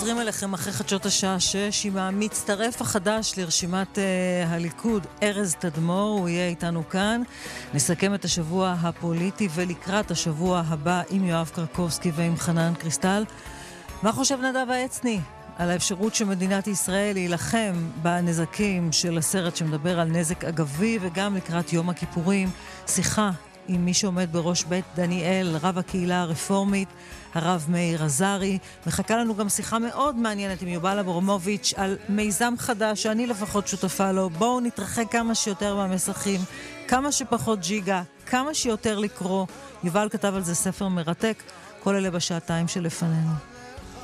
חוזרים אליכם אחרי חדשות השעה 6 עם המצטרף החדש לרשימת הליכוד, ארז תדמור. הוא יהיה איתנו כאן. נסכם את השבוע הפוליטי ולקראת השבוע הבא עם יואב קרקובסקי ועם חנן קריסטל. מה חושב נדב העצני על האפשרות שמדינת ישראל להילחם בנזקים של הסרט שמדבר על נזק אגבי, וגם לקראת יום הכיפורים שיחה עם מי שעומד בראש בית דניאל, רב הקהילה הרפורמית, הרב מאיר עזרי. מחכה לנו גם שיחה מאוד מעניינת עם יובל אברמוביץ' על מיזם חדש שאני לפחות שותפה לו. בואו נתרחק כמה שיותר מהמסכים, כמה שפחות ג'יגה, כמה שיותר לקרוא. יובל כתב על זה ספר מרתק. כל אלה בשעתיים שלפנינו.